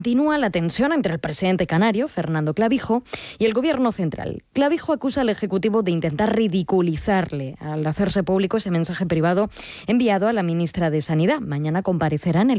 Continúa la tensión entre el presidente canario, Fernando Clavijo, y el Gobierno central. Clavijo acusa al Ejecutivo de intentar ridiculizarle al hacerse público ese mensaje privado enviado a la ministra de Sanidad. Mañana comparecerá en el